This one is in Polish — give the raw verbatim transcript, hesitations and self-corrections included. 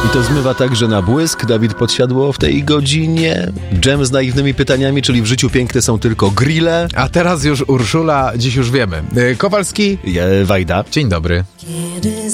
To zmywa także na błysk. Dawid Podsiadło w tej godzinie. Dżem z naiwnymi pytaniami, czyli w życiu piękne są tylko grille. A teraz już Urszula, dziś już wiemy. Kowalski. Je, Wajda. Dzień dobry.